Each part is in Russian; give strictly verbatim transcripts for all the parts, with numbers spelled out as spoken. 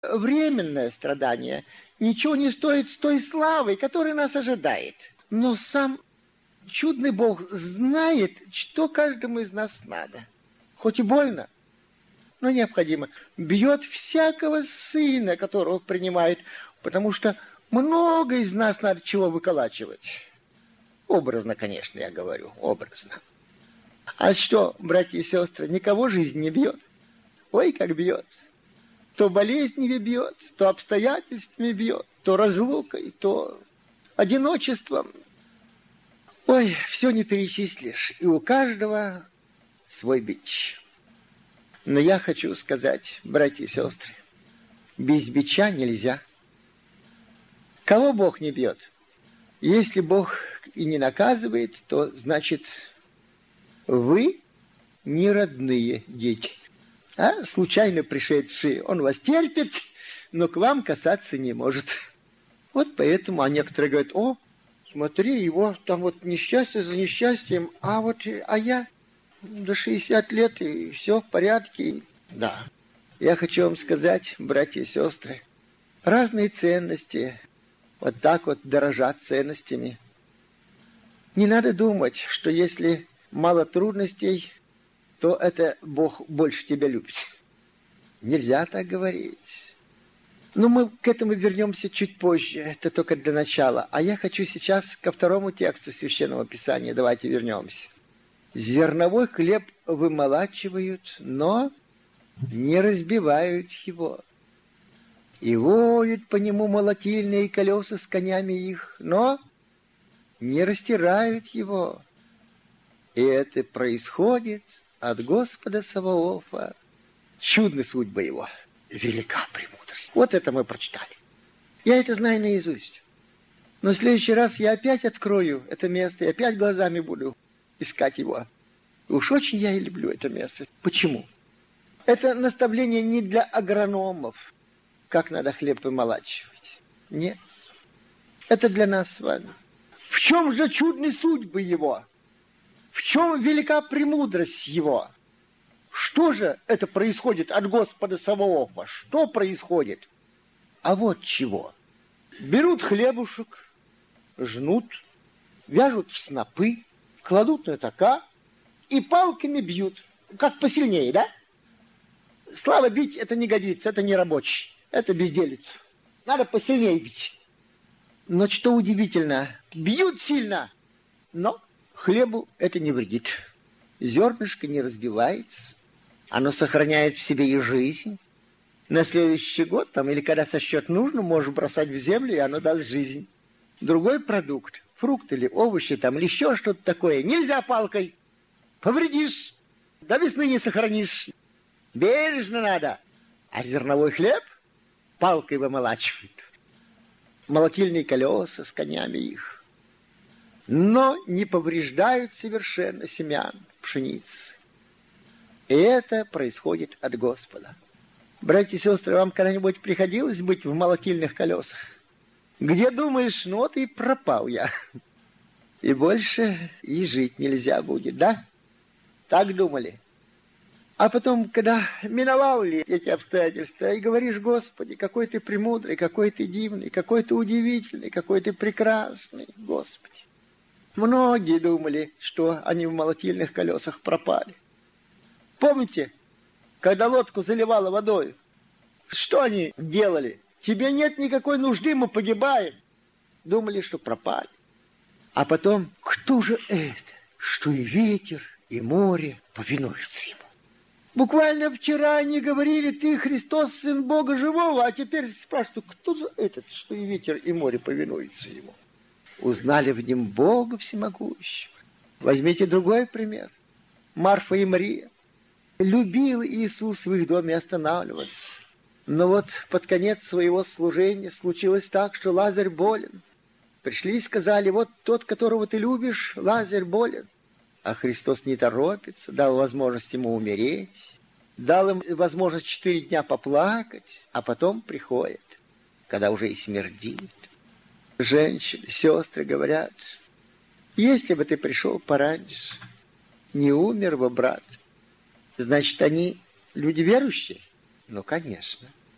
временное страдание ничего не стоит с той славой, которая нас ожидает. Но сам чудный Бог знает, что каждому из нас надо. Хоть и больно, но необходимо. Бьет всякого сына, которого принимает, потому что много из нас надо чего выколачивать. Образно, конечно, я говорю, образно. А что, братья и сестры, никого жизнь не бьет? Ой, как бьет. То болезнями бьет, то обстоятельствами бьет, то разлукой, то одиночеством. Ой, все не перечислишь, и у каждого свой бич. Но я хочу сказать, братья и сестры, без бича нельзя. Кого Бог не бьет? Если Бог и не наказывает, то значит, вы не родные дети. А случайно пришедшие, он вас терпит, но к вам касаться не может. Вот поэтому, а некоторые говорят, о, смотри, его там вот несчастье за несчастьем, а вот, а я до шестидесяти лет, и все в порядке. Да, я хочу вам сказать, братья и сестры, разные ценности, вот так вот дорожат ценностями. Не надо думать, что если мало трудностей, то это Бог больше тебя любит. Нельзя так говорить. Но мы к этому вернемся чуть позже. Это только для начала. А я хочу сейчас ко второму тексту Священного Писания. Давайте вернемся. Зерновой хлеб вымолачивают, но не разбивают его. И водят по нему молотильные колеса с конями их, но не растирают его. И это происходит от Господа Саваофа. Чудна судьба его, велика премудрость. Вот это мы прочитали. Я это знаю наизусть. Но в следующий раз я опять открою это место и опять глазами буду искать его. И уж очень я и люблю это место. Почему? Это наставление не для агрономов, как надо хлеб вымолачивать. Нет. Это для нас с вами. В чем же чудны судьбы его? В чем велика премудрость его? Что же это происходит от Господа Саваофа? Что происходит? А вот чего. Берут хлебушек, жнут, вяжут в снопы, кладут на тока и палками бьют. Как посильнее, да? Слава бить, это не годится, это не рабочий, это безделица. Надо посильнее бить. Но что удивительно, бьют сильно, но хлебу это не вредит. Зернышко не разбивается, оно сохраняет в себе и жизнь. На следующий год, там, или когда сочтет нужно, можешь бросать в землю, и оно даст жизнь. Другой продукт, фрукт или овощи, там, или еще что-то такое, нельзя палкой. Повредишь, до весны не сохранишь. Бережно надо. А зерновой хлеб палкой вымолачивают. Молотильные колеса с конями их. Но не повреждают совершенно семян пшеницы. И это происходит от Господа. Братья и сестры, вам когда-нибудь приходилось быть в молотильных колесах? Где думаешь, ну вот и пропал я. И больше и жить нельзя будет, да? Так думали. А потом, когда миновали эти обстоятельства, и говоришь, Господи, какой ты премудрый, какой ты дивный, какой ты удивительный, какой ты прекрасный, Господи. Многие думали, что они в молотильных колесах пропали. Помните, когда лодку заливало водой, что они делали? Тебе нет никакой нужды, мы погибаем. Думали, что пропали. А потом, кто же это, что и ветер, и море повинуются ему? Буквально вчера они говорили, ты Христос, Сын Бога Живого, а теперь спрашивают, кто же этот, что и ветер, и море повинуются ему? Узнали в нем Бога Всемогущего. Возьмите другой пример. Марфа и Мария. Любил Иисус в их доме останавливаться. Но вот под конец своего служения случилось так, что Лазарь болен. Пришли и сказали, вот тот, которого ты любишь, Лазарь болен. А Христос не торопится, дал возможность ему умереть, дал им возможность четыре дня поплакать, а потом приходит, когда уже и смердит. Женщины, сестры говорят, если бы ты пришел пораньше, не умер бы брат. Значит, они люди верующие? Ну, конечно.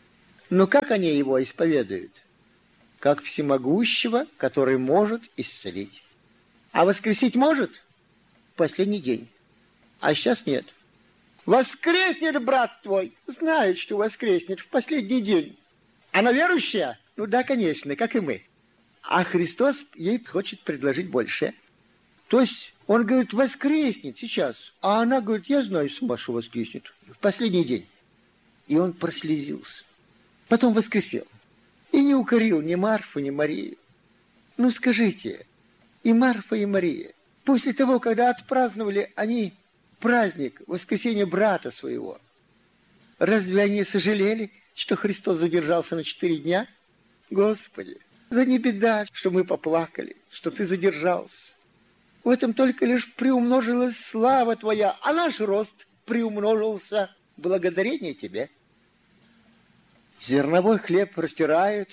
Но как они его исповедуют? Как всемогущего, который может исцелить. А воскресить может? В последний день. А сейчас нет. Воскреснет брат твой. Знает, что воскреснет в последний день. Она верующая? Ну да, конечно, как и мы. А Христос ей хочет предложить больше. То есть он говорит, воскреснет сейчас. А она говорит, я знаю сама, что воскреснет в последний день. И он прослезился. Потом воскресел. И не укорил ни Марфу, ни Марию. Ну скажите, и Марфа, и Мария, после того, когда отпраздновали они праздник воскресения брата своего, разве они сожалели, что Христос задержался на четыре дня? Господи, да не беда, что мы поплакали, что ты задержался. В этом только лишь приумножилась слава твоя, а наш рост приумножился благодарение тебе. Зерновой хлеб растирают,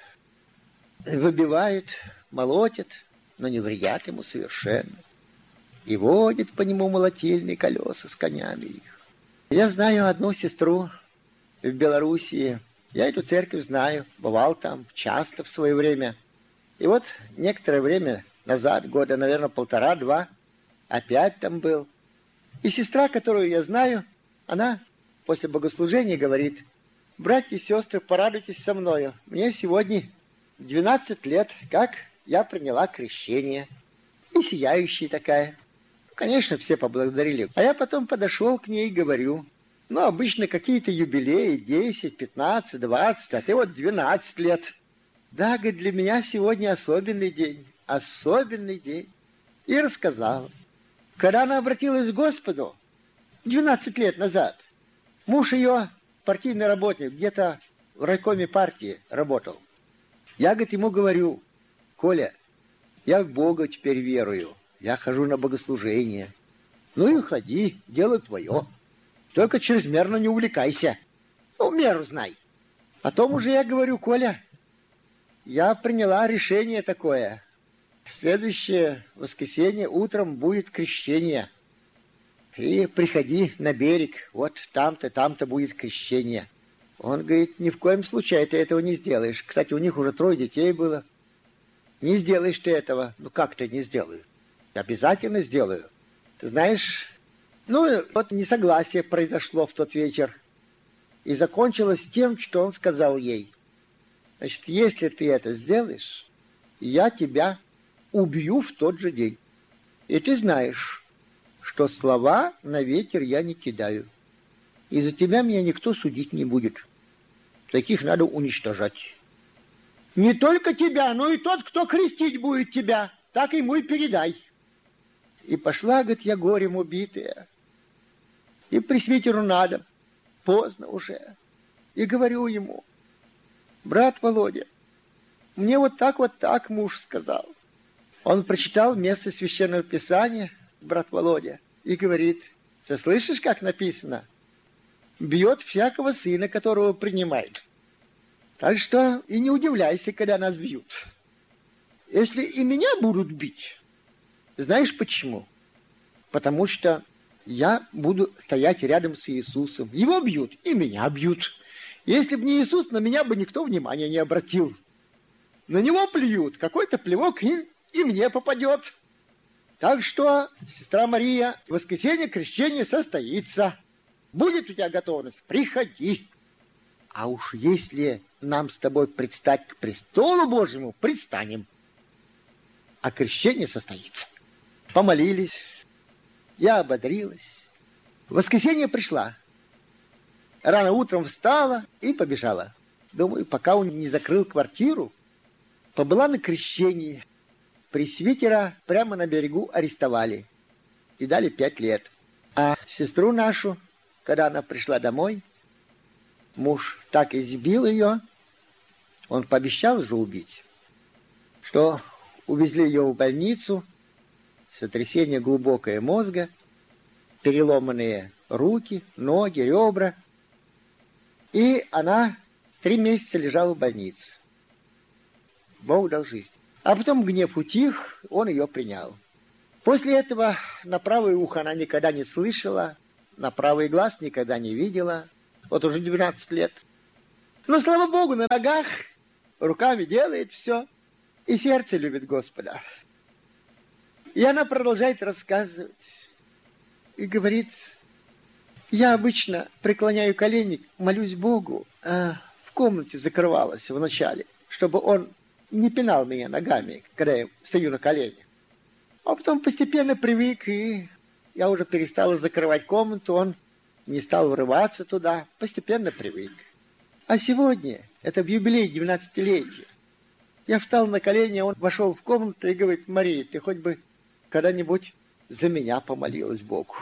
выбивают, молотят, но не вредят ему совершенно. И водят по нему молотильные колеса с конями их. Я знаю одну сестру в Белоруссии. Я эту церковь знаю, бывал там часто в свое время. И вот некоторое время назад, года, наверное, полтора-два, опять там был. И сестра, которую я знаю, она после богослужения говорит: братья и сестры, порадуйтесь со мною. Мне сегодня двенадцать лет, как я приняла крещение. И сияющая такая. Конечно, все поблагодарили. А я потом подошел к ней и говорю: ну, обычно какие-то юбилеи, десять, пятнадцать, двадцать, а ты вот двенадцать лет. Да, говорит, для меня сегодня особенный день. Особенный день. И рассказала. Когда она обратилась к Господу двенадцать лет назад, муж ее, партийный работник, где-то в райкоме партии работал. Я, говорит, ему говорю: Коля, я в Бога теперь верую, я хожу на богослужение. Ну и ходи, дело твое. Только чрезмерно не увлекайся. Ну, меру знай. Потом уже я говорю: Коля, я приняла решение такое. В следующее воскресенье утром будет крещение. И приходи на берег, вот там-то, там-то будет крещение. Он говорит: ни в коем случае ты этого не сделаешь. Кстати, у них уже трое детей было. Не сделаешь ты этого. Ну как ты не сделаю? Обязательно сделаю. Ты знаешь, ну вот несогласие произошло в тот вечер. И закончилось тем, что он сказал ей: значит, если ты это сделаешь, я тебя убью в тот же день. И ты знаешь, что слова на ветер я не кидаю. И за тебя меня никто судить не будет. Таких надо уничтожать. Не только тебя, но и тот, кто крестить будет тебя. Так ему и передай. И пошла, говорит, я горем убитая. И пресвитеру надо. Поздно уже. И говорю ему: брат Володя, мне вот так вот так муж сказал. Он прочитал место Священного Писания, брат Володя, и говорит: ты слышишь, как написано? Бьет всякого сына, которого принимает. Так что и не удивляйся, когда нас бьют. Если и меня будут бить, знаешь почему? Потому что я буду стоять рядом с Иисусом. Его бьют, и меня бьют. Если бы не Иисус, на меня бы никто внимания не обратил. На него плюют, какой-то плевок и, и мне попадет. Так что, сестра Мария, в воскресенье крещение состоится. Будет у тебя готовность, приходи. А уж если нам с тобой предстать к престолу Божьему, предстанем. А крещение состоится. Помолились, я ободрилась. В воскресенье пришла. Рано утром встала и побежала. Думаю, пока он не закрыл квартиру, побыла на крещении. Пресвитера прямо на берегу арестовали и дали пять лет. А сестру нашу, когда она пришла домой, муж так избил ее, он пообещал же убить, что увезли ее в больницу, сотрясение глубокое мозга, переломанные руки, ноги, ребра. И она три месяца лежала в больнице. Бог дал жизнь. А потом гнев утих, он ее принял. После этого на правое ухо она никогда не слышала, на правый глаз никогда не видела. Вот уже двенадцать лет. Но, слава Богу, на ногах, руками делает все. И сердце любит Господа. И она продолжает рассказывать. И говорит, я обычно преклоняю колени, молюсь Богу, а в комнате закрывалась вначале, чтобы он не пинал меня ногами, когда я стою на коленях. А потом постепенно привык, и я уже перестала закрывать комнату, он не стал врываться туда, постепенно привык. А сегодня, это в юбилей двенадцатилетия, я встал на колени, он вошел в комнату и говорит, Мария, ты хоть бы когда-нибудь за меня помолилась Богу.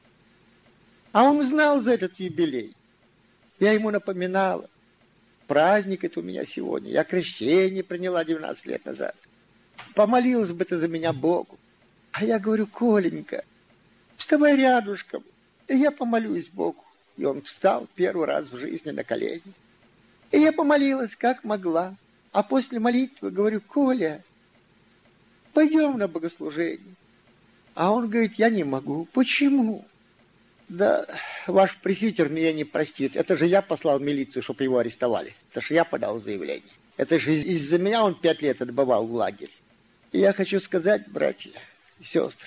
А он знал за этот юбилей. Я ему напоминала, праздник это у меня сегодня, я крещение приняла двенадцать лет назад. Помолилась бы ты за меня Богу. А я говорю, Коленька, вставай рядышком, и я помолюсь Богу. И он встал первый раз в жизни на колени. И я помолилась, как могла. А после молитвы говорю, Коля, пойдем на богослужение. А он говорит, я не могу. Почему? Да ваш пресвитер меня не простит. Это же я послал в милицию, чтобы его арестовали. Это же я подал заявление. Это же из-за меня он пять лет отбывал в лагерь. И я хочу сказать, братья и сестры,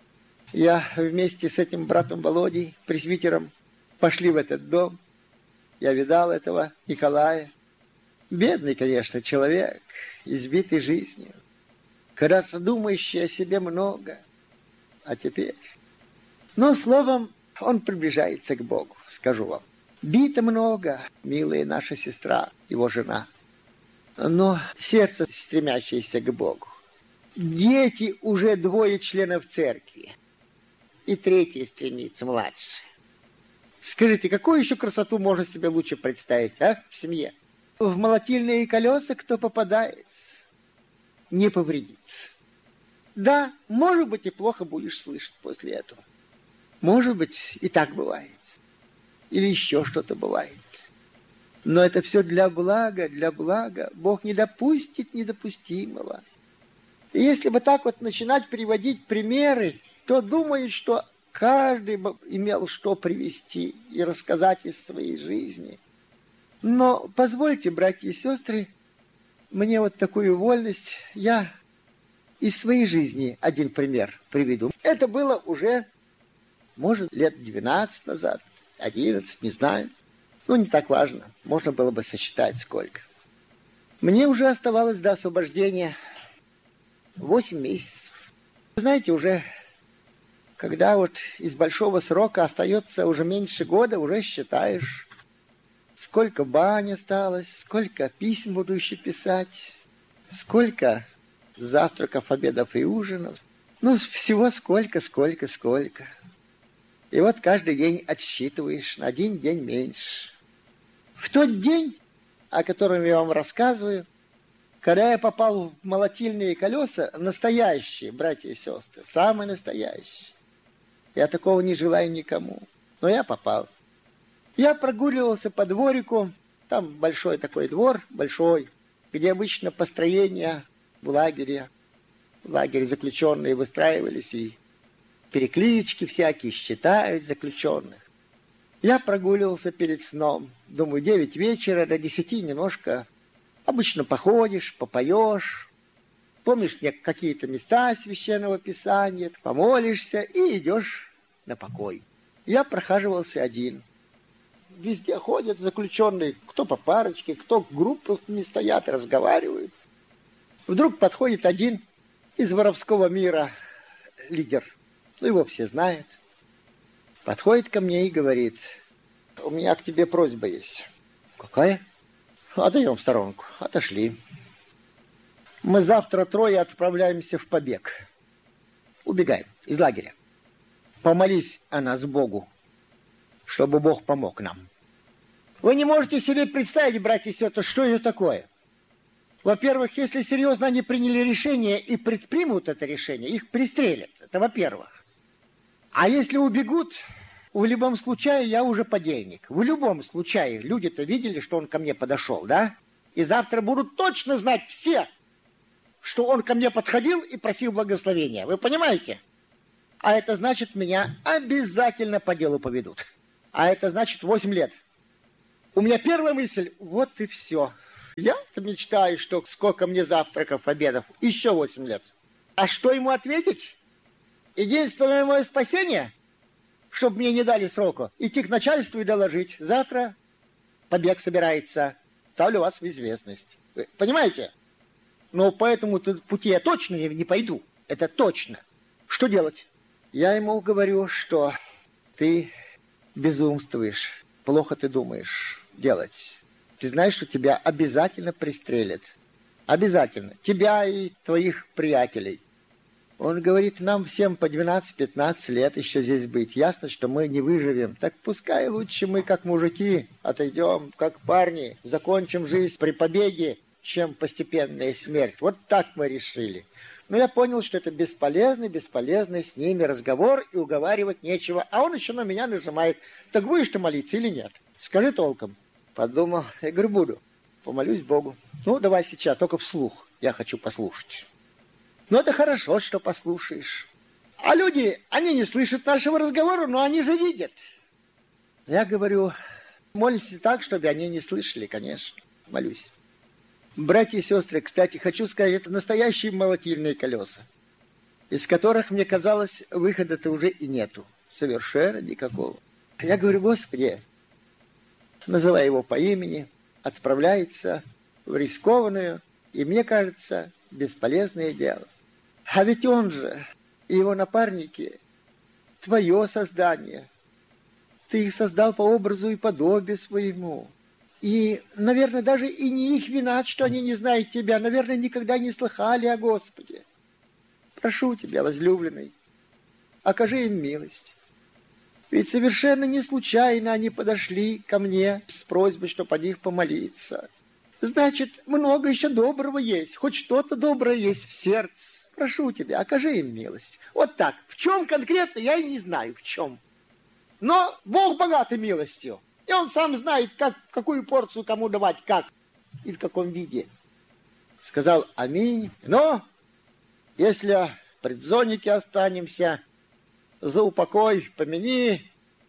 я вместе с этим братом Володей, пресвитером, пошли в этот дом. Я видал этого Николая. Бедный, конечно, человек, избитый жизнью. Когда-то думающий о себе много. А теперь... Но, словом, он приближается к Богу, скажу вам. Бито много, милая наша сестра, его жена. Но сердце, стремящееся к Богу. Дети уже двое членов церкви. И третий стремится, младший. Скажите, какую еще красоту можно себе лучше представить, а, в семье? В молотильные колеса кто попадается, не повредится. Да, может быть, и плохо будешь слышать после этого. Может быть, и так бывает. Или еще что-то бывает. Но это все для блага, для блага. Бог не допустит недопустимого. И если бы так вот начинать приводить примеры, то думает, что каждый бы имел что привести и рассказать из своей жизни. Но позвольте, братья и сестры, мне вот такую вольность. Я из своей жизни один пример приведу. Это было уже, может, лет двенадцать назад, одиннадцать, не знаю. Ну, не так важно. Можно было бы сосчитать сколько. Мне уже оставалось до освобождения восемь месяцев. Знаете, уже когда вот из большого срока остается уже меньше года, уже считаешь, сколько бань осталось, сколько писем буду еще писать, сколько завтраков, обедов и ужинов. Ну, всего сколько, сколько, сколько. И вот каждый день отсчитываешь, на один день меньше. В тот день, о котором я вам рассказываю, когда я попал в молотильные колеса, настоящие, братья и сестры, самые настоящие. Я такого не желаю никому. Но я попал. Я прогуливался по дворику. Там большой такой двор, большой, где обычно построения в лагере. В лагере заключенные выстраивались, и переклички всякие считают заключенных. Я прогуливался перед сном. Думаю, девять вечера, до десяти немножко. Обычно походишь, попоешь, помнишь какие-то места священного писания, помолишься и идешь на покой. Я прохаживался один. Везде ходят заключенные, кто по парочке, кто группами стоят, разговаривают. Вдруг подходит один из воровского мира лидер. Ну, его все знают. Подходит ко мне и говорит, у меня к тебе просьба есть. Какая? Отойдем в сторонку. Отошли. Мы завтра трое отправляемся в побег. Убегаем из лагеря. Помолись о нас Богу, чтобы Бог помог нам. Вы не можете себе представить, братья и сестры, что это такое. Во-первых, если серьезно они приняли решение и предпримут это решение, их пристрелят. Это во-первых. А если убегут, в любом случае я уже подельник. В любом случае люди-то видели, что он ко мне подошел, да? И завтра будут точно знать все, что он ко мне подходил и просил благословения. Вы понимаете? А это значит, меня обязательно по делу поведут. А это значит восемь лет. У меня первая мысль, вот и все. Я-то мечтаю, что сколько мне завтраков, обедов, еще восемь лет. А что ему ответить? Единственное мое спасение, чтобы мне не дали срока, идти к начальству и доложить. Завтра побег собирается. Ставлю вас в известность. Вы понимаете? Но по этому пути я точно не пойду. Это точно. Что делать? Я ему говорю, что ты безумствуешь. Плохо ты думаешь делать. Ты знаешь, что тебя обязательно пристрелят. Обязательно. Тебя и твоих приятелей. Он говорит, нам всем по двенадцать-пятнадцать лет еще здесь быть. Ясно, что мы не выживем. Так пускай лучше мы, как мужики, отойдем, как парни, закончим жизнь при побеге, чем постепенная смерть. Вот так мы решили. Но я понял, что это бесполезный, бесполезный с ними разговор, и уговаривать нечего. А он еще на меня нажимает. Так будешь ты молиться или нет? Скажи толком. Подумал, я говорю, буду. Помолюсь Богу. Ну, давай сейчас, только вслух. Я хочу послушать. Ну, это хорошо, что послушаешь. А люди, они не слышат нашего разговора, но они же видят. Я говорю, молитесь так, чтобы они не слышали, конечно. Молюсь. Братья и сестры, кстати, хочу сказать, это настоящие молотильные колеса, из которых, мне казалось, выхода-то уже и нету. Совершенно никакого. Я говорю, Господи, называя его по имени, отправляется в рискованную и, мне кажется, бесполезное дело. А ведь он же и его напарники, твое создание. Ты их создал по образу и подобию своему. И, наверное, даже и не их вина, что они не знают тебя. Наверное, никогда не слыхали о Господе. Прошу тебя, возлюбленный, окажи им милость. Ведь совершенно не случайно они подошли ко мне с просьбой, чтобы о них помолиться. Значит, много еще доброго есть, хоть что-то доброе есть в сердце. Прошу тебя, окажи им милость. Вот так. В чем конкретно, я и не знаю, в чем. Но Бог богатый милостью. И Он сам знает, как, какую порцию кому давать, как и в каком виде. Сказал аминь. Но если предзонники останемся, за упокой помяни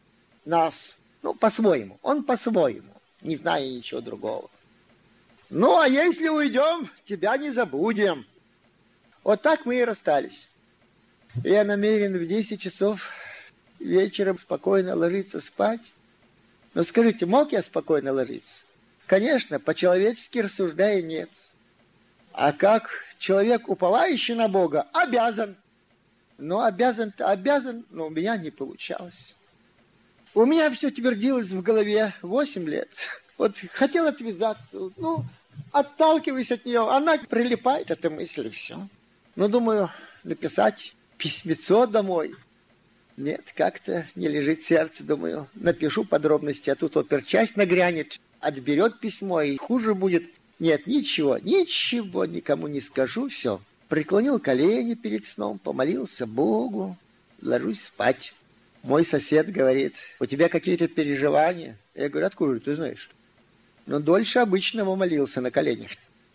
нас. Ну, по-своему. Он по-своему, не зная ничего другого. Ну, а если уйдем, тебя не забудем. Вот так мы и расстались. Я намерен в десять часов вечером спокойно ложиться спать. Но скажите, мог я спокойно ложиться? Конечно, по-человечески рассуждая, нет. А как человек, уповающий на Бога, обязан. Но обязан-то обязан, но у меня не получалось. У меня все твердилось в голове восемь лет. Вот хотел отвязаться, ну, отталкиваясь от нее, она прилипает, эта мысль, и все. Ну, думаю, написать письмецо домой. Нет, как-то не лежит сердце, думаю. Напишу подробности, а тут оперчасть нагрянет, отберет письмо, и хуже будет. Нет, ничего, ничего никому не скажу, все. Преклонил колени перед сном, помолился Богу, ложусь спать. Мой сосед говорит, у тебя какие-то переживания? Я говорю, откуда ты знаешь? Но дольше обычного молился на коленях.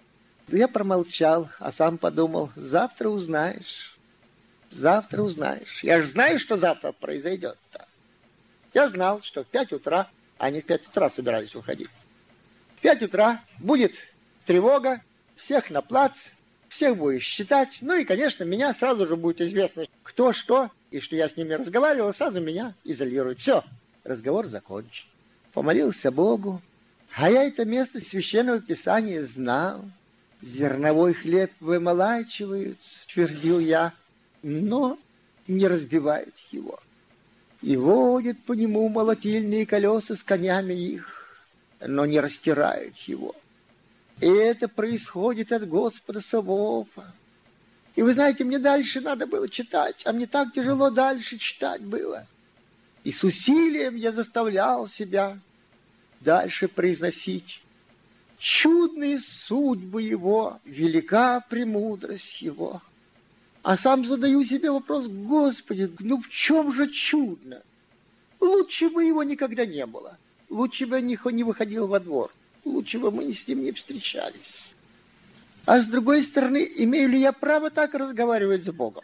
Я промолчал, а сам подумал, завтра узнаешь. Завтра узнаешь. Я же знаю, что завтра произойдет-то. Я знал, что в пять утра, они в пять утра собирались уходить. В пять утра будет тревога, всех на плац, всех будешь считать. Ну и, конечно, меня сразу же будет известно, кто что, и что я с ними разговаривал, сразу меня изолируют. Все, разговор закончен. Помолился Богу. А я это место Священного Писания знал. Зерновой хлеб вымолачивают, твердил я, но не разбивают его. И водят по нему молотильные колеса с конями их, но не растирают его. И это происходит от Господа Саваофа. И вы знаете, мне дальше надо было читать, а мне так тяжело дальше читать было. И с усилием я заставлял себя дальше произносить. Чудные судьбы его, велика премудрость его. А сам задаю себе вопрос, Господи, ну в чем же чудно? Лучше бы его никогда не было. Лучше бы я не выходил во двор. Лучше бы мы с ним не встречались. А с другой стороны, имею ли я право так разговаривать с Богом?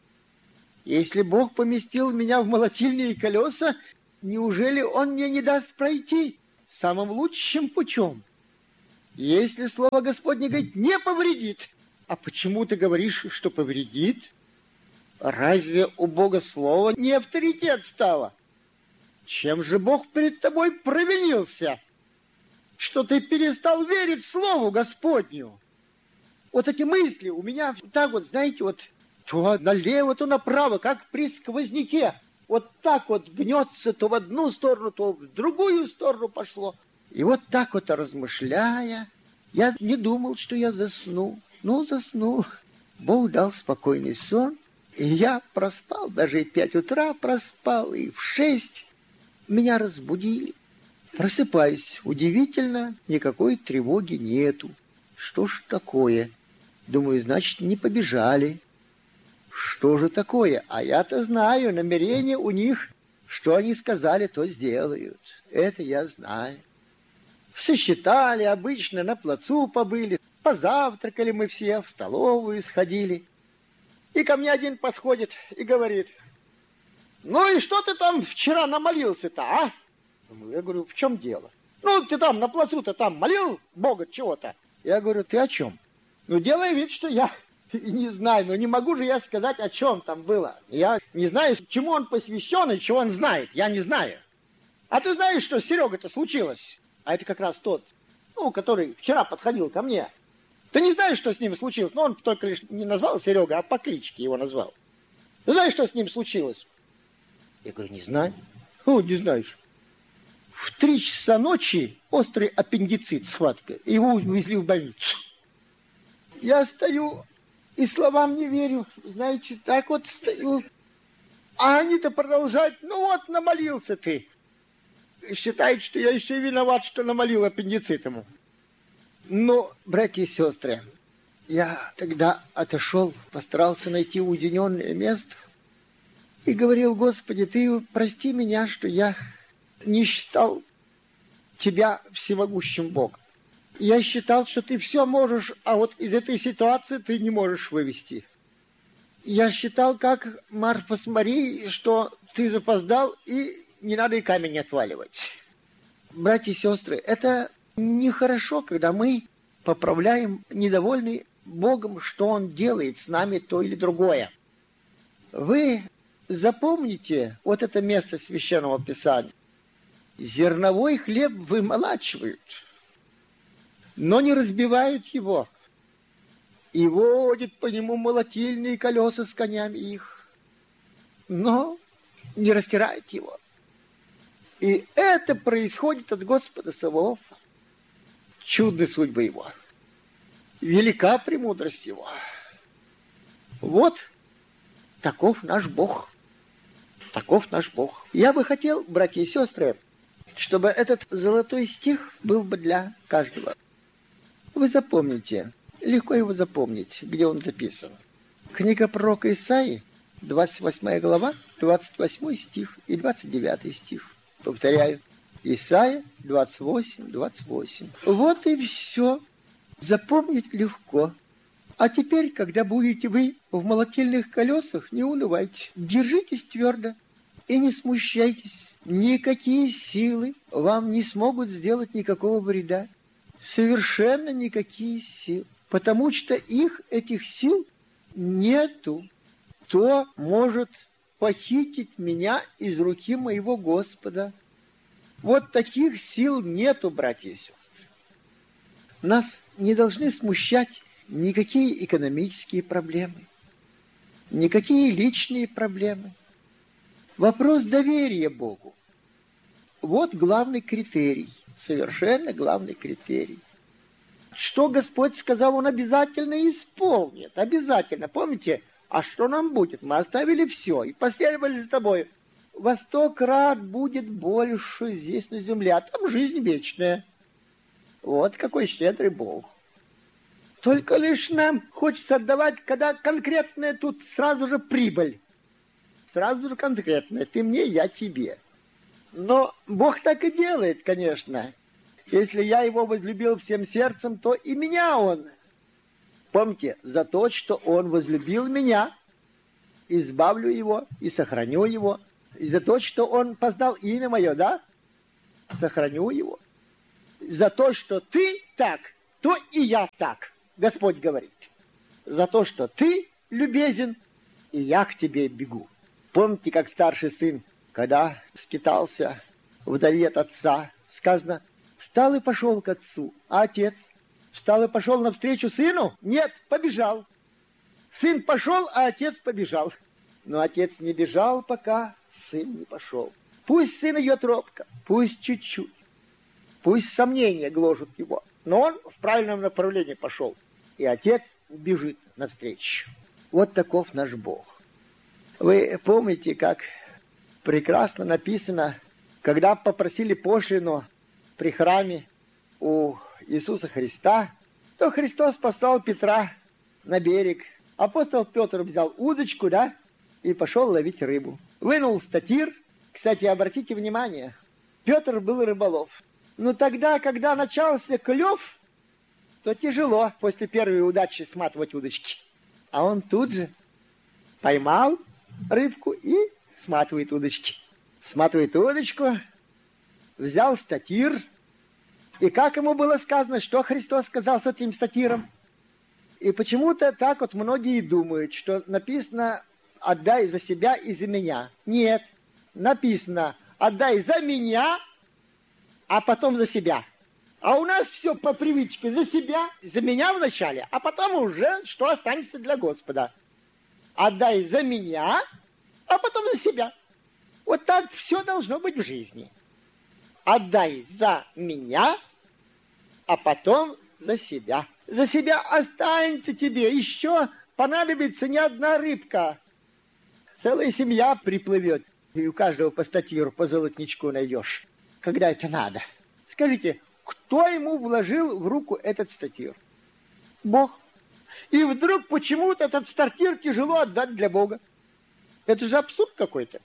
Если Бог поместил меня в молотильные колеса, неужели Он мне не даст пройти? самым лучшим путем. Если слово Господне говорит, не повредит, а почему ты говоришь, что повредит? Разве у Бога слово не авторитет стало? Чем же Бог перед тобой провинился, что ты перестал верить Слову Господню? Вот эти мысли у меня так вот, знаете, вот то налево, то направо, как при сквозняке. Вот так вот гнется то в одну сторону, то в другую сторону пошло. И вот так вот размышляя, я не думал, что я засну. Ну, засну. Бог дал спокойный сон, и я проспал, даже и пять утра проспал, и в шесть меня разбудили. Просыпаюсь. Удивительно, никакой тревоги нету. Что ж такое? Думаю, значит, не побежали. Что же такое? А я-то знаю, намерение у них, что они сказали, то сделают. Это я знаю. Все считали, обычно на плацу побыли, позавтракали мы все, в столовую сходили. И ко мне один подходит и говорит: ну и что ты там вчера намолился-то, а? Я говорю, в чем дело? Ну, ты там на плацу-то там молил Бога чего-то? Я говорю, ты о чем? Ну, делай вид, что я не знаю, но не могу же я сказать, о чем там было. Я не знаю, чему он посвящен и чего он знает. Я не знаю. А ты знаешь, что с Серегой-то случилось? А это как раз тот, ну, который вчера подходил ко мне. Ты не знаешь, что с ним случилось? Ну, он только лишь не назвал Серега, а по кличке его назвал. Ты знаешь, что с ним случилось? Я говорю, не знаю. О, не знаешь. В три часа ночи острый аппендицит, схватка. Его увезли в больницу. Я стою и словам не верю. Знаете, так вот стою. А они-то продолжают. Ну вот, намолился ты. Считает, что я еще и виноват, что намолил аппендицит ему. Но, братья и сестры, я тогда отошел, постарался найти уединенное место и говорил, Господи, ты прости меня, что я не считал тебя всемогущим Богом. Я считал, что ты все можешь, а вот из этой ситуации ты не можешь вывести. Я считал, как Марфа с Марией, что ты запоздал, и не надо и камень отваливать. Братья и сестры, это нехорошо, когда мы поправляем недовольны Богом, что Он делает с нами то или другое. Вы запомните вот это место Священного Писания. Зерновой хлеб вымолачивают, но не разбивают его. И водят по нему молотильные колеса с конями их, но не растирают его. И это происходит от Господа Саваофа. Чудная судьба его. Велика премудрость его. Вот таков наш Бог. Таков наш Бог. Я бы хотел, братья и сестры, чтобы этот золотой стих был бы для каждого. Вы запомните, легко его запомнить, где он записан. Книга пророка Исаии, двадцать восьмая глава, двадцать восьмой стих и двадцать девятый стих. Повторяю, Исаия двадцать восемь, двадцать восемь. Вот и все. Запомнить легко. А теперь, когда будете вы в молотильных колесах, не унывайте. Держитесь твердо и не смущайтесь. Никакие силы вам не смогут сделать никакого вреда. Совершенно никакие силы. Потому что их, этих сил, нету. Кто может похитить меня из руки моего Господа? Вот таких сил нету, братья и сестры. Нас не должны смущать никакие экономические проблемы, никакие личные проблемы. Вопрос доверия Богу. Вот главный критерий, совершенно главный критерий. Что Господь сказал, Он обязательно исполнит, обязательно. Помните, а что нам будет? Мы оставили все и последовали за тобой. Во сто крат будет больше здесь на земле, а там жизнь вечная. Вот какой щедрый Бог. Только лишь нам хочется отдавать, когда конкретная тут сразу же прибыль. Сразу же конкретная. Ты мне, я тебе. Но Бог так и делает, конечно. Если я его возлюбил всем сердцем, то и меня он. Помните, за то, что он возлюбил меня, избавлю его и сохраню его. И за то, что он познал имя мое, да? Сохраню его. За то, что ты так, то и я так. Господь говорит. За то, что ты любезен, и я к тебе бегу. Помните, как старший сын, когда скитался вдали от отца, сказано, встал и пошел к отцу, а отец встал и пошел навстречу сыну? Нет, побежал. Сын пошел, а отец побежал. Но отец не бежал, пока сын не пошел. Пусть сын идет робко, пусть чуть-чуть, пусть сомнения гложут его, но он в правильном направлении пошел. И отец бежит навстречу. Вот таков наш Бог. Вы помните, как прекрасно написано, когда попросили пошлину при храме у Иисуса Христа, то Христос послал Петра на берег. Апостол Петр взял удочку, да, и пошел ловить рыбу. Вынул статир. Кстати, обратите внимание, Петр был рыболов. Но тогда, когда начался клев, то тяжело после первой удачи сматывать удочки. А он тут же поймал рыбку и сматывает удочки. Сматывает удочку, взял статир. И как ему было сказано, что Христос сказал с этим статиром? И почему-то так вот многие думают, что написано «отдай за себя и за меня». Нет, написано «отдай за меня, а потом за себя». А у нас все по привычке за себя, за меня вначале, а потом уже что останется для Господа. Отдай за меня, а потом за себя. Вот так все должно быть в жизни. Отдай за меня, а потом за себя. За себя останется тебе еще понадобится не одна рыбка. Целая семья приплывет, и у каждого по статиру, по золотничку найдешь, когда это надо. Скажите, кто ему вложил в руку этот статир? Бог. И вдруг почему-то этот статир тяжело отдать для Бога. Это же абсурд какой-то.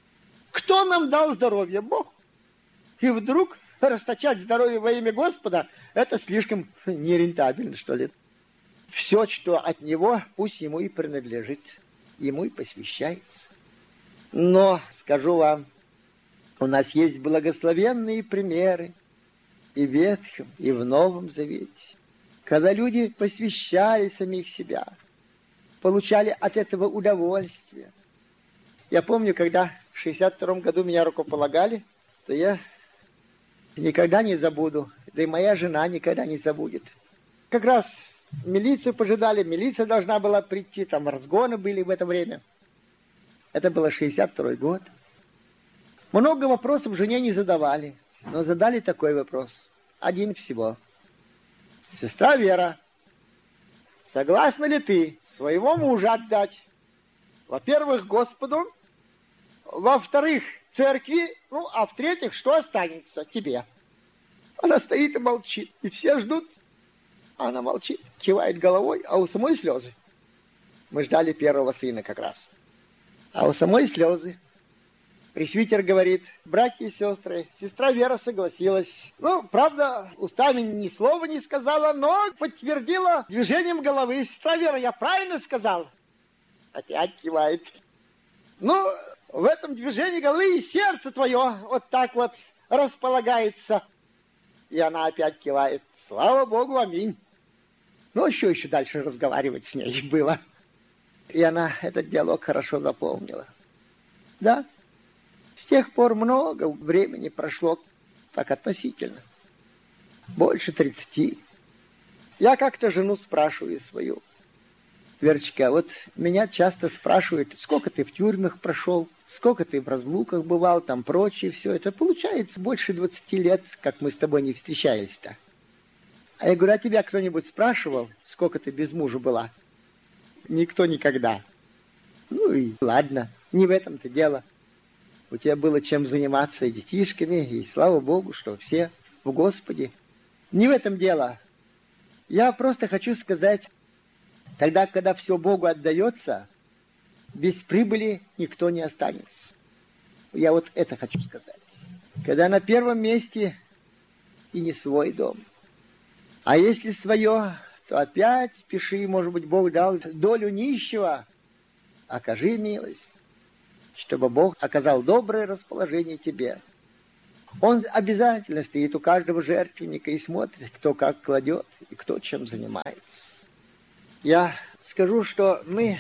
Кто нам дал здоровье? Бог. И вдруг расточать здоровье во имя Господа, это слишком нерентабельно, что ли. Все, что от Него, пусть Ему и принадлежит, Ему и посвящается. Но, скажу вам, у нас есть благословенные примеры и в Ветхом, и в Новом Завете, когда люди посвящали самих себя, получали от этого удовольствие. Я помню, когда в шестьдесят втором году меня рукополагали, то я никогда не забуду, да и моя жена никогда не забудет. Как раз милицию пожидали, милиция должна была прийти, там разгоны были в это время. Это было шестьдесят второй год. Много вопросов жене не задавали, но задали такой вопрос. Один всего. Сестра Вера, согласна ли ты своего мужа отдать, во-первых, Господу, во-вторых, церкви, ну, а в-третьих, что останется тебе? Она стоит и молчит, и все ждут. Она молчит, кивает головой, а у самой слезы. Мы ждали первого сына как раз. А у самой слезы. Пресвитер говорит, братья и сестры, сестра Вера согласилась. Ну, правда, устами ни слова не сказала, но подтвердила движением головы. Сестра Вера, я правильно сказал? Опять кивает. Ну, в этом движении головы и сердце твое вот так вот располагается. И она опять кивает. Слава Богу, аминь. Ну, еще еще дальше разговаривать с ней было. И она этот диалог хорошо запомнила. Да. С тех пор много времени прошло, так относительно. Больше тридцати. Я как-то жену спрашиваю свою. Верочка, вот меня часто спрашивают, сколько ты в тюрьмах прошел, сколько ты в разлуках бывал, там прочее, все это. Получается больше двадцати лет, как мы с тобой не встречались-то. А я говорю, а тебя кто-нибудь спрашивал, сколько ты без мужа была? Никто никогда. Ну и ладно, не в этом-то дело. У тебя было чем заниматься и детишками, и слава Богу, что все в Господе. Не в этом дело. Я просто хочу сказать, тогда, когда все Богу отдается, без прибыли никто не останется. Я вот это хочу сказать. Когда на первом месте и не свой дом. А если свое, то опять спеши, может быть, Бог дал долю нищего. Окажи милость, чтобы Бог оказал доброе расположение тебе. Он обязательно стоит у каждого жертвенника и смотрит, кто как кладет и кто чем занимается. Я скажу, что мы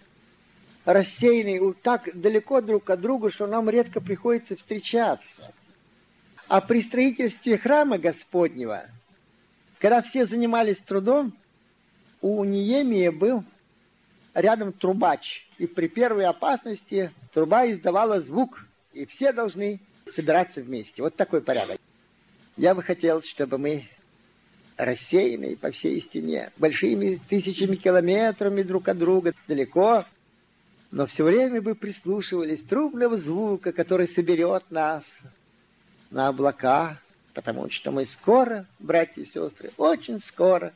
рассеяны так далеко друг от друга, что нам редко приходится встречаться. А при строительстве храма Господнего, когда все занимались трудом, у Неемии был рядом трубач. И при первой опасности труба издавала звук, и все должны собираться вместе. Вот такой порядок. Я бы хотел, чтобы мы рассеянные по всей стене, большими тысячами километрами друг от друга, далеко, но все время бы прислушивались трубного звука, который соберет нас на облака, потому что мы скоро, братья и сестры, очень скоро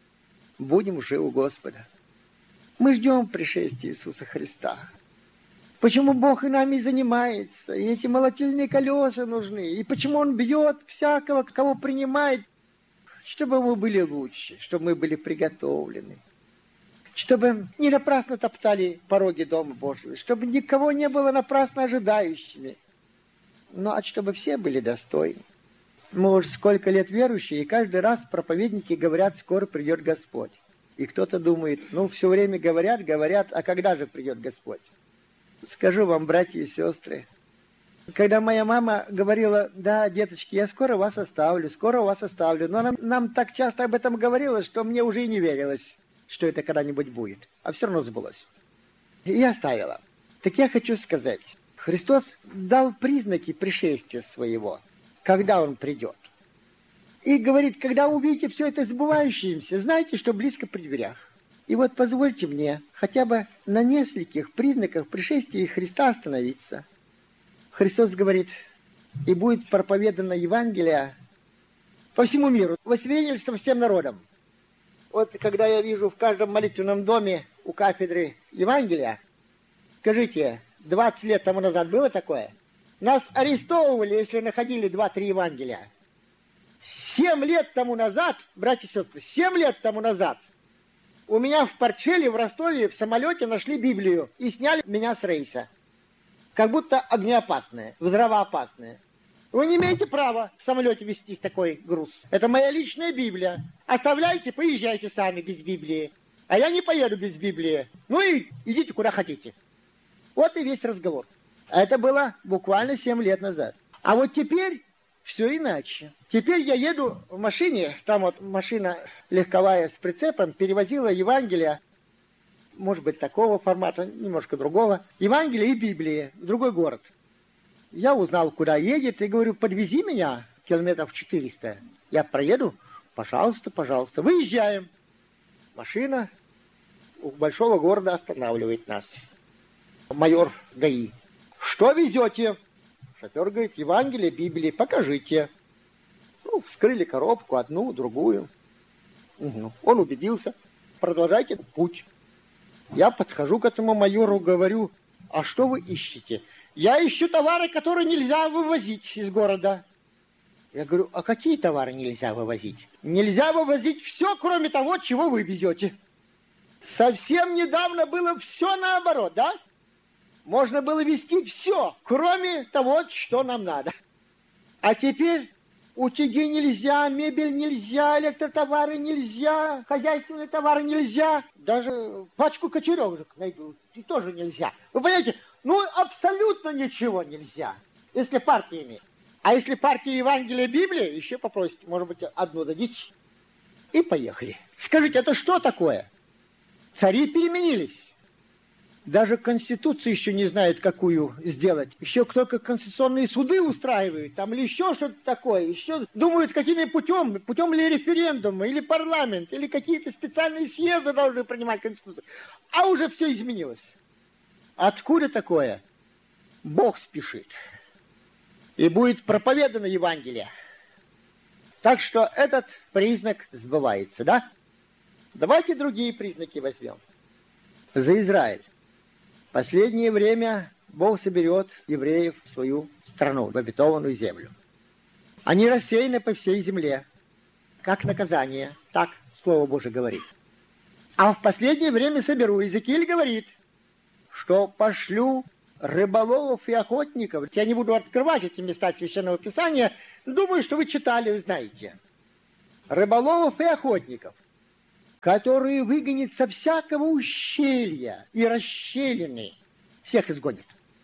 будем уже у Господа. Мы ждем пришествия Иисуса Христа. Почему Бог и нами занимается, и эти молотильные колеса нужны, и почему Он бьет всякого, кого принимает, чтобы мы были лучше, чтобы мы были приготовлены, чтобы не напрасно топтали пороги Дома Божьего, чтобы никого не было напрасно ожидающими, но а чтобы все были достойны. Мы уже сколько лет верующие, и каждый раз проповедники говорят, скоро придет Господь. И кто-то думает, ну, все время говорят, говорят, а когда же придет Господь? Скажу вам, братья и сестры, когда моя мама говорила, да, деточки, я скоро вас оставлю, скоро вас оставлю, но она нам так часто об этом говорила, что мне уже и не верилось, что это когда-нибудь будет. А все равно сбылось. И я оставила. Так я хочу сказать, Христос дал признаки пришествия своего, когда Он придет. И говорит, когда увидите все это сбывающимся, знайте, что близко при дверях. И вот позвольте мне хотя бы на нескольких признаках пришествия Христа остановиться. Христос говорит, и будет проповедано Евангелие по всему миру, во свидетельство всем народам. Вот когда я вижу в каждом молитвенном доме у кафедры Евангелия, скажите, двадцать лет тому назад было такое? Нас арестовывали, если находили два-три Евангелия. Семь лет тому назад, братья и сестры, семь лет тому назад у меня в портфеле в Ростове в самолете нашли Библию и сняли меня с рейса. Как будто огнеопасное, взрывоопасное. Вы не имеете права в самолете везти такой груз. Это моя личная Библия. Оставляйте, поезжайте сами без Библии. А я не поеду без Библии. Ну и идите куда хотите. Вот и весь разговор. А это было буквально семь лет назад. А вот теперь все иначе. Теперь я еду в машине, там вот машина легковая с прицепом, перевозила Евангелие, может быть, такого формата, немножко другого, Евангелие и Библии в другой город. Я узнал, куда едет, и говорю, подвези меня километров четыреста. Я проеду? Пожалуйста, пожалуйста. Выезжаем. Машина у большого города останавливает нас. Майор ГАИ. Что везете? Шофер говорит, Евангелие, Библии, покажите. Ну, вскрыли коробку, одну, другую. Угу. Он убедился. Продолжайте путь. Я подхожу к этому майору, говорю, а что вы ищете? Я ищу товары, которые нельзя вывозить из города. Я говорю, а какие товары нельзя вывозить? Нельзя вывозить все, кроме того, чего вы везете. Совсем недавно было все наоборот, да? Можно было везти все, кроме того, что нам надо. А теперь утюги нельзя, мебель нельзя, электротовары нельзя, хозяйственные товары нельзя. Даже пачку кочережек найду, и тоже нельзя. Вы понимаете, ну абсолютно ничего нельзя, если партиями. А если партия Евангелия Библия, еще попросите, может быть, одну дадите. И поехали. Скажите, это что такое? Цари переменились. Даже Конституцию еще не знают, какую сделать. Еще только конституционные суды устраивают, там или еще что-то такое. Еще думают, какими путем, путем ли референдума, или парламент, или какие-то специальные съезды должны принимать Конституцию. А уже все изменилось. Откуда такое? Бог спешит. И будет проповедано Евангелие. Так что этот признак сбывается, да? Давайте другие признаки возьмем. За Израиль. Последнее время Бог соберет евреев в свою страну, в обетованную землю. Они рассеяны по всей земле, как наказание, так Слово Божие говорит. А в последнее время соберу. Иезекииль говорит, что пошлю рыболовов и охотников. Я не буду открывать эти места Священного Писания. Думаю, что вы читали, вы знаете. Рыболовов и охотников, которые выгонят со всякого ущелья и расщелины. Всех изгонят.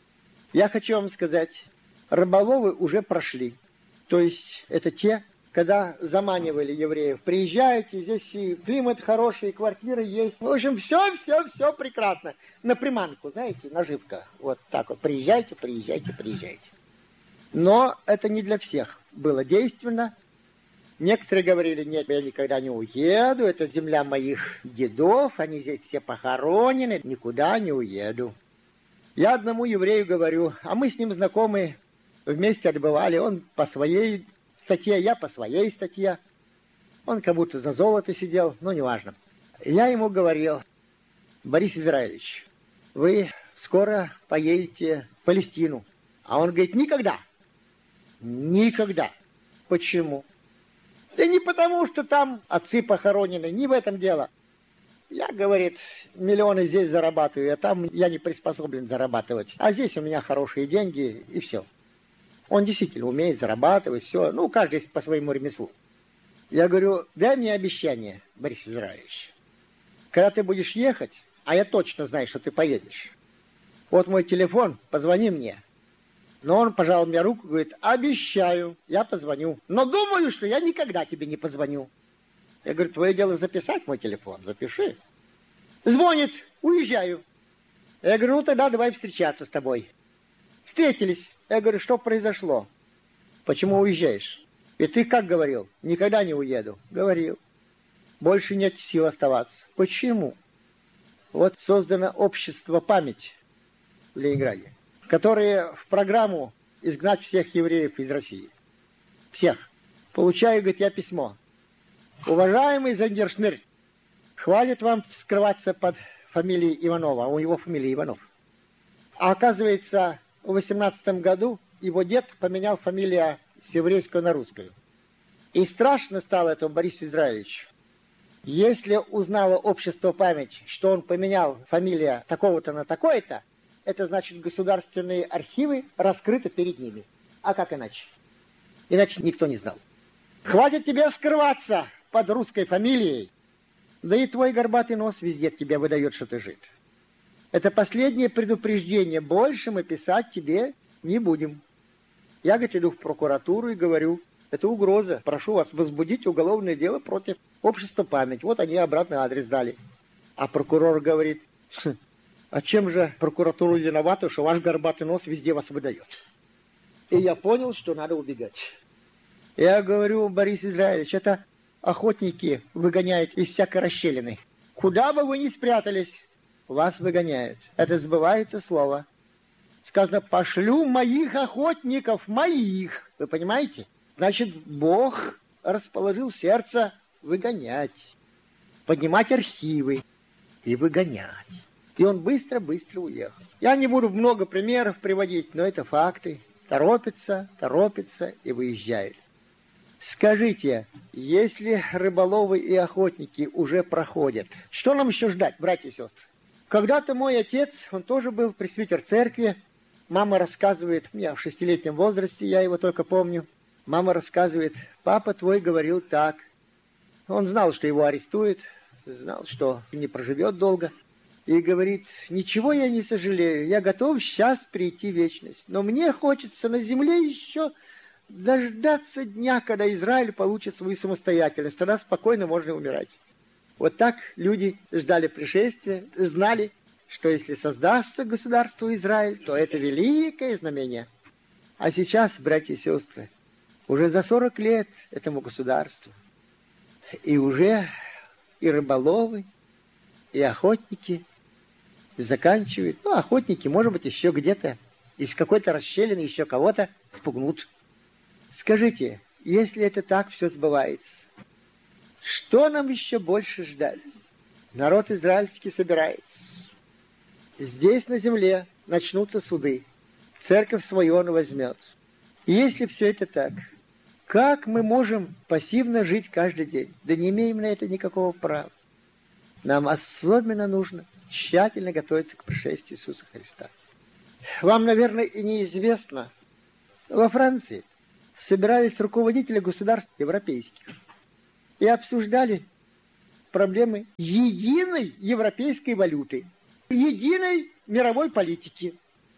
Я хочу вам сказать, рыболовы уже прошли. То есть это те, когда заманивали евреев. Приезжайте, здесь и климат хороший, и квартиры есть. В общем, все, все, все прекрасно. На приманку, знаете, наживка. Вот так вот. Приезжайте, приезжайте, приезжайте. Но это не для всех было действенно. Некоторые говорили, нет, я никогда не уеду, это земля моих дедов, они здесь все похоронены, никуда не уеду. Я одному еврею говорю, а мы с ним знакомы, вместе отбывали, он по своей статье, я по своей статье. Он как будто за золото сидел, но неважно. Я ему говорил, Борис Израилевич, вы скоро поедете в Палестину. А он говорит, никогда. Никогда. Почему? Да не потому, что там отцы похоронены, не в этом дело. Я, говорит, миллионы здесь зарабатываю, а там я не приспособлен зарабатывать. А здесь у меня хорошие деньги, и все. Он действительно умеет зарабатывать, все. Ну, каждый по своему ремеслу. Я говорю, дай мне обещание, Борис Израилевич. Когда ты будешь ехать, а я точно знаю, что ты поедешь. Вот мой телефон, позвони мне. Но он пожал мне руку, говорит, обещаю, я позвоню. Но думаю, что я никогда тебе не позвоню. Я говорю, твое дело записать мой телефон, запиши. Звонит, уезжаю. Я говорю, ну тогда давай встречаться с тобой. Встретились. Я говорю, что произошло? Почему уезжаешь? И ты как говорил? Никогда не уеду. Говорил. Больше нет сил оставаться. Почему? Вот создано общество «Память» в Ленинграде, которое в программу изгнать всех евреев из России. Всех. Получаю, говорит, я письмо. Уважаемый Зандершмирт, хватит вам скрываться под фамилией Иванова, а у него фамилия Иванов. А оказывается, в восемнадцатом году его дед поменял фамилию с еврейского на русскую. И страшно стало этому Борису Израилевичу. Если узнало общество «Память», что он поменял фамилию такого-то на такое-то, это значит, государственные архивы раскрыты перед ними. А как иначе? Иначе никто не знал. Хватит тебе скрываться под русской фамилией. Да и твой горбатый нос везде тебе выдает, что ты жид. Это последнее предупреждение. Больше мы писать тебе не будем. Я, говорит, иду в прокуратуру и говорю, это угроза. Прошу вас возбудить уголовное дело против общества «Память». Вот они обратный адрес дали. А прокурор говорит, а чем же прокуратура виновата, что ваш горбатый нос везде вас выдает? И я понял, что надо убегать. Я говорю, Борис Израилевич, это охотники выгоняют из всякой расщелины. Куда бы вы ни спрятались, вас выгоняют. Это сбывается слово. Сказано, пошлю моих охотников, моих. Вы понимаете? Значит, Бог расположил сердце выгонять, поднимать архивы и выгонять. И он быстро-быстро уехал. Я не буду много примеров приводить, но это факты. Торопится, торопится и выезжает. Скажите, если рыболовы и охотники уже проходят, что нам еще ждать, братья и сестры? Когда-то мой отец, он тоже был пресвитер церкви. Мама рассказывает, я в шестилетнем возрасте, я его только помню. Мама рассказывает, папа твой говорил так. Он знал, что его арестуют, знал, что не проживет долго. И говорит, ничего я не сожалею, я готов сейчас прийти в вечность. Но мне хочется на земле еще дождаться дня, когда Израиль получит свою самостоятельность. Тогда спокойно можно умирать. Вот так люди ждали пришествия, знали, что если создастся государство Израиль, то это великое знамение. А сейчас, братья и сестры, уже за сорок лет этому государству. И уже и рыболовы, и охотники заканчивают. Ну, охотники, может быть, еще где-то из какой-то расщелины еще кого-то спугнут. Скажите, если это так все сбывается, что нам еще больше ждать? Народ израильский собирается. Здесь на земле начнутся суды. Церковь свою он возьмет. И если все это так, как мы можем пассивно жить каждый день? Да не имеем на это никакого права. Нам особенно нужно тщательно готовиться к пришествию Иисуса Христа. Вам, наверное, и неизвестно, во Франции собирались руководители государств европейских и обсуждали проблемы единой европейской валюты, единой мировой политики,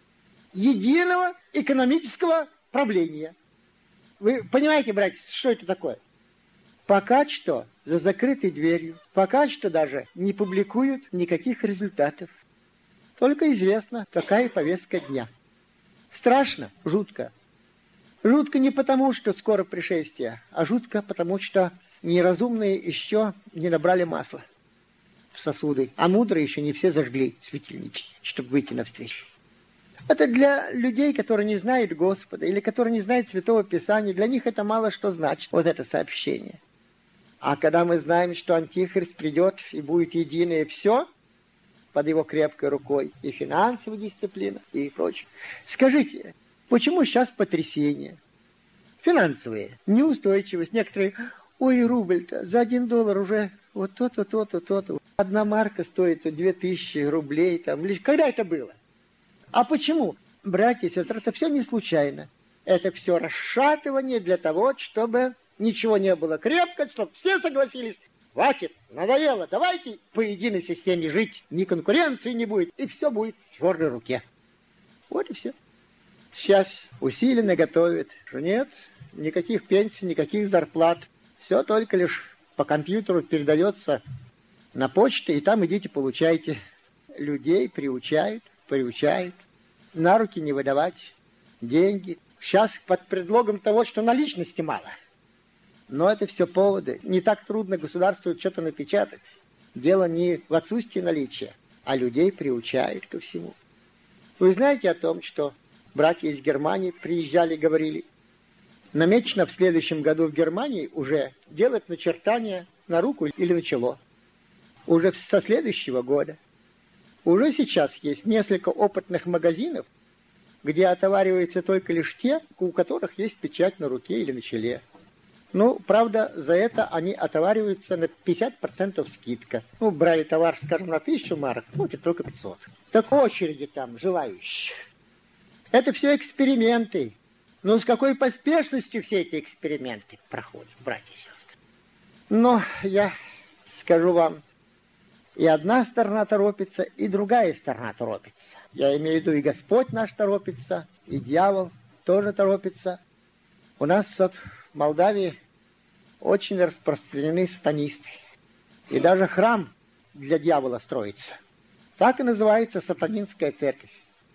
единого экономического правления. Вы понимаете, братья, что это такое? Пока что за закрытой дверью, пока что даже не публикуют никаких результатов. Только известно, какая повестка дня. Страшно, жутко. Жутко не потому, что скоро пришествие, а жутко потому, что неразумные еще не набрали масла в сосуды, а мудрые еще не все зажгли светильники, чтобы выйти навстречу. Это для людей, которые не знают Господа или которые не знают Святого Писания, для них это мало что значит, вот это сообщение. А когда мы знаем, что Антихрист придет и будет единое все под его крепкой рукой, и финансовая дисциплина, и прочее. Скажите, почему сейчас потрясения? Финансовые, неустойчивость. Некоторые, ой, рубль-то за один доллар уже вот то-то, то-то, то-то. Одна марка стоит две тысячи рублей. Там. Когда это было? А почему? Братья и сестры, это все не случайно. Это все расшатывание для того, чтобы ничего не было крепко, чтобы все согласились. Хватит, надоело, давайте по единой системе жить. Ни конкуренции не будет, и все будет в твердой руке. Вот и все. Сейчас усиленно готовят, что нет, никаких пенсий, никаких зарплат. Все только лишь по компьютеру передается на почту, и там идите, получайте. Людей приучают, приучают. На руки не выдавать деньги. Сейчас под предлогом того, что наличности мало. Но это все поводы. Не так трудно государству что-то напечатать. Дело не в отсутствии наличия, а людей приучают ко всему. Вы знаете о том, что братья из Германии приезжали и говорили, намечено в следующем году в Германии уже делать начертания на руку или на чело. Уже со следующего года. Уже сейчас есть несколько опытных магазинов, где отовариваются только лишь те, у которых есть печать на руке или на челе. Ну, правда, за это они отовариваются на пятьдесят процентов скидка. Ну, брали товар, скажем, на тысячу марок, платят только пятьсот. Так очереди там желающих. Это все эксперименты. Но с какой поспешностью все эти эксперименты проходят, братья и сестры. Но я скажу вам, и одна сторона торопится, и другая сторона торопится. Я имею в виду, и Господь наш торопится, и дьявол тоже торопится. У нас вот в Молдавии очень распространены сатанисты. И даже храм для дьявола строится. Так и называется сатанинская церковь.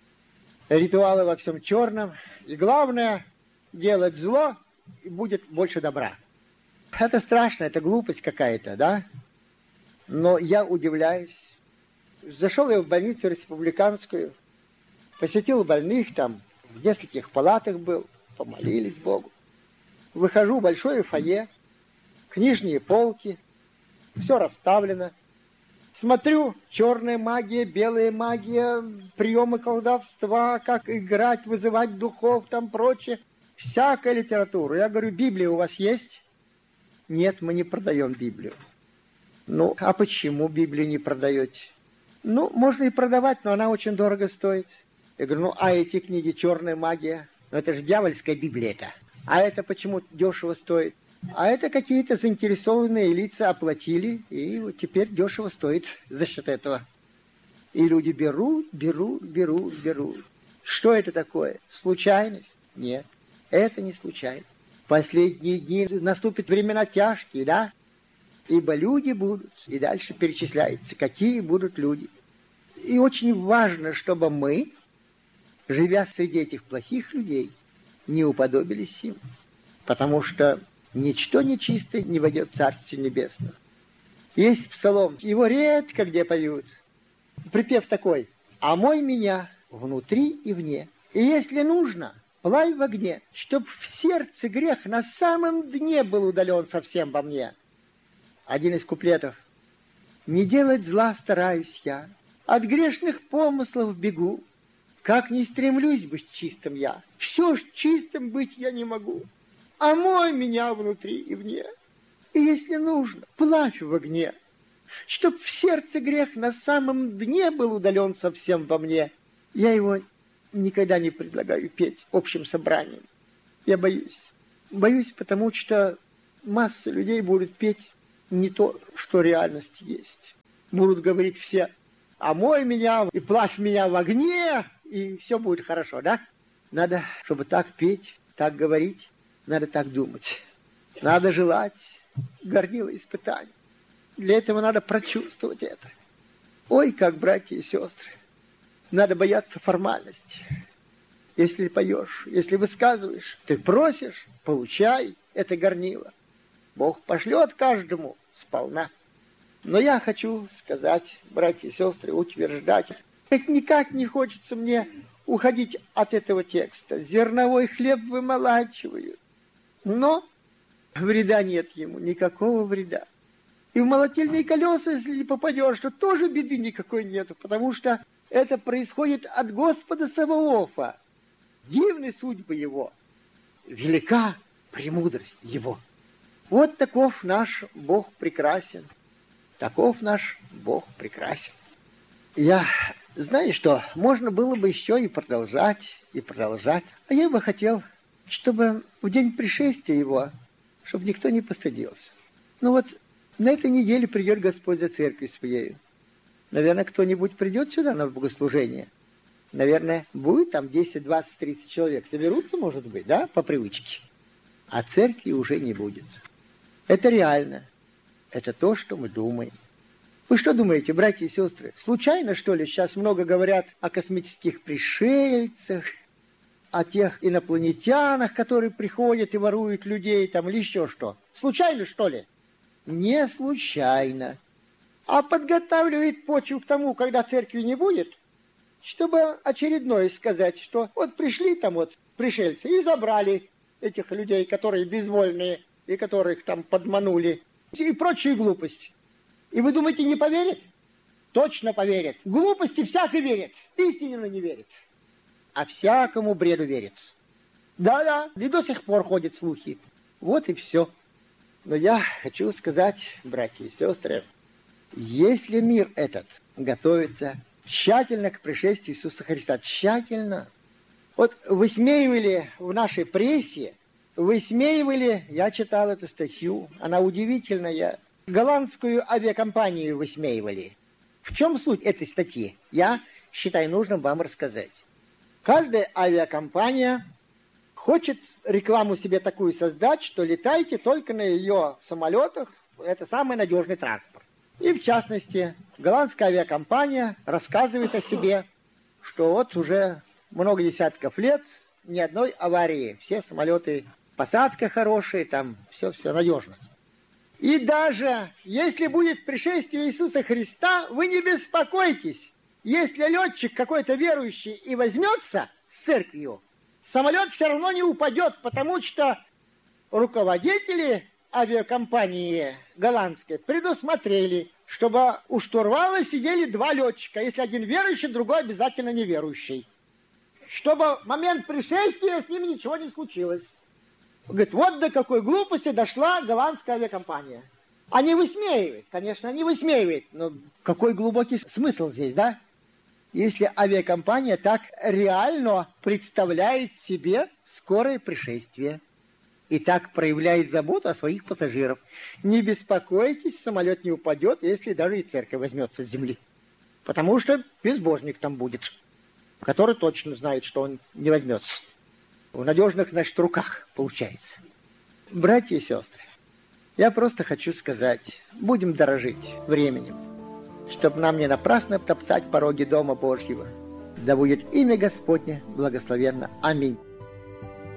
Ритуалы во всем черном. И главное, делать зло, и будет больше добра. Это страшно, это глупость какая-то, да? Но я удивляюсь. Зашел я в больницу республиканскую, посетил больных там, в нескольких палатах был, помолились Богу. Выхожу в большое фойе, книжные полки, все расставлено. Смотрю, черная магия, белая магия, приемы колдовства, как играть, вызывать духов, там прочее. Всякая литература. Я говорю, Библия у вас есть? Нет, мы не продаем Библию. Ну, а почему Библию не продаете? Ну, можно и продавать, но она очень дорого стоит. Я говорю, ну, а эти книги «Черная магия»? Ну, это же дьявольская Библия это. А это почему дешево стоит? А это какие-то заинтересованные лица оплатили, и вот теперь дешево стоит за счет этого. И люди берут, берут, берут, берут. Что это такое? Случайность? Нет, это не случайность. Последние дни наступят времена тяжкие, да? Ибо люди будут, и дальше перечисляется, какие будут люди. И очень важно, чтобы мы, живя среди этих плохих людей, не уподобились им. Потому что ничто нечистое не войдет в Царствие Небесное. Есть псалом, его редко где поют. Припев такой: «Омой меня внутри и вне, и если нужно, плавь в огне, чтоб в сердце грех на самом дне был удален совсем во мне». Один из куплетов. «Не делать зла стараюсь я, от грешных помыслов бегу. Как не стремлюсь быть чистым я, все ж чистым быть я не могу. Омой меня внутри и вне, и если нужно, плавь в огне, чтоб в сердце грех на самом дне был удален совсем во мне. Я его никогда не предлагаю петь общим собранием. Я боюсь. Боюсь, потому что масса людей будут петь не то, что реальность есть. Будут говорить все: «Омой меня и плавь меня в огне», и все будет хорошо, да? Надо, чтобы так петь, так говорить, надо так думать. Надо желать, горнило испытаний. Для этого надо прочувствовать это. Ой, как, братья и сестры, надо бояться формальности. Если поешь, если высказываешь, ты просишь, получай это горнило. Бог пошлет каждому сполна. Но я хочу сказать, братья и сестры, утверждать, как никак не хочется мне уходить от этого текста. Зерновой хлеб вымолачивают, но вреда нет ему, никакого вреда. И в молотильные колеса, если не попадешь, то тоже беды никакой нету, потому что это происходит от Господа Саваофа. Дивны судьбы его, велика премудрость его. Вот таков наш Бог прекрасен. Таков наш Бог прекрасен. Я, знаю, что можно было бы еще и продолжать, и продолжать. А я бы хотел, чтобы в день пришествия его, чтобы никто не постыдился. Ну вот, на этой неделе придет Господь за церковью своей. Наверное, кто-нибудь придет сюда на богослужение. Наверное, будет там десять, двадцать, тридцать человек. Соберутся, может быть, да, по привычке. А церкви уже не будет. Это реально. Это то, что мы думаем. Вы что думаете, братья и сестры? Случайно, что ли, сейчас много говорят о космических пришельцах, о тех инопланетянах, которые приходят и воруют людей, там, или еще что? Случайно, что ли? Не случайно. А подготавливает почву к тому, когда церкви не будет, чтобы очередное сказать, что вот пришли там вот пришельцы и забрали этих людей, которые безвольные, и которых там подманули, и прочие глупости. И вы думаете, не поверит? Точно поверит. Глупости всякой верит, истинно не верит. А всякому бреду верит. Да-да, и до сих пор ходят слухи. Вот и все. Но я хочу сказать, братья и сестры, если мир этот готовится тщательно к пришествию Иисуса Христа, тщательно, вот высмеивали в нашей прессе, высмеивали, я читал эту статью, она удивительная, голландскую авиакомпанию высмеивали. В чем суть этой статьи? Я считаю нужным вам рассказать. Каждая авиакомпания хочет рекламу себе такую создать, что летайте только на ее самолетах, это самый надежный транспорт. И в частности, голландская авиакомпания рассказывает о себе, что вот уже много десятков лет ни одной аварии, все самолеты, посадка хорошая, там все-все надежно. И даже если будет пришествие Иисуса Христа, вы не беспокойтесь. Если летчик какой-то верующий и возьмется с церковью, самолет все равно не упадет, потому что руководители авиакомпании голландской предусмотрели, чтобы у штурвала сидели два летчика. Если один верующий, другой обязательно неверующий. Чтобы в момент пришествия с ними ничего не случилось. Говорит, вот до какой глупости дошла голландская авиакомпания. Они высмеивают, конечно, они высмеивают, но какой глубокий смысл здесь, да? Если авиакомпания так реально представляет себе скорое пришествие и так проявляет заботу о своих пассажирах. Не беспокойтесь, самолет не упадет, если даже и церковь возьмется с земли. Потому что безбожник там будет, который точно знает, что он не возьмется. В надежных, значит, руках получается. Братья и сестры, я просто хочу сказать, будем дорожить временем, чтобы нам не напрасно топтать пороги Дома Божьего. Да будет имя Господне благословенно. Аминь.